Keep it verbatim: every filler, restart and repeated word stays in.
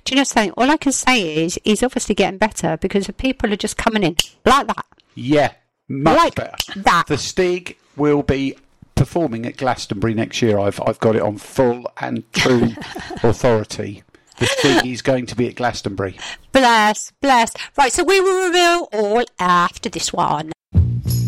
Do you know something? All I can say is he's obviously getting better because the people are just coming in like that. Yeah, much like better. That. The Stig will be performing at Glastonbury next year. I've I've got it on full and true authority. The Stig is going to be at Glastonbury. Bless, bless. Right, so we will reveal all after this one.